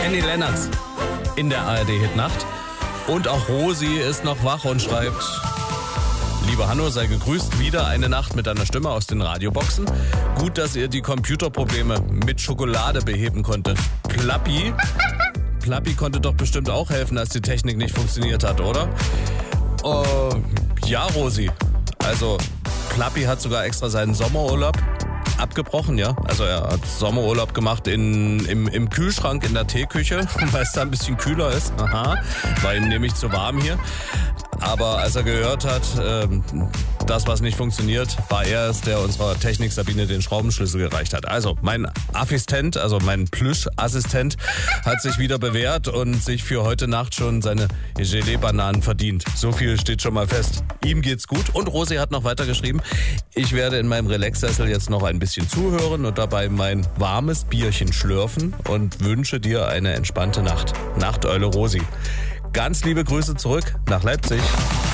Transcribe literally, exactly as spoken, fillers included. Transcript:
Annie Lennox in der A R D-Hitnacht. Und auch Rosi ist noch wach und schreibt: Liebe Hanno, sei gegrüßt. Wieder eine Nacht mit deiner Stimme aus den Radioboxen. Gut, dass ihr die Computerprobleme mit Schokolade beheben konntet. Plappi. Plappi konnte doch bestimmt auch helfen, als die Technik nicht funktioniert hat, oder? Uh, ja, Rosi. Also, Plappi hat sogar extra seinen Sommerurlaub abgebrochen, ja. Also er hat Sommerurlaub gemacht in, im, im Kühlschrank in der Teeküche, weil es da ein bisschen kühler ist. Aha, war ihm nämlich zu warm hier. Aber als er gehört hat, ähm, das, was nicht funktioniert, war er es, der unserer Technik Sabine den Schraubenschlüssel gereicht hat. Also mein Assistent, also mein Plüschassistent, hat sich wieder bewährt und sich für heute Nacht schon seine Gelee-Bananen verdient. So viel steht schon mal fest. Ihm geht's gut. Und Rosi hat noch weiter geschrieben: Ich werde in meinem Relaxsessel jetzt noch ein bisschen zuhören und dabei mein warmes Bierchen schlürfen und wünsche dir eine entspannte Nacht. Nachteule Rosi. Ganz liebe Grüße zurück nach Leipzig.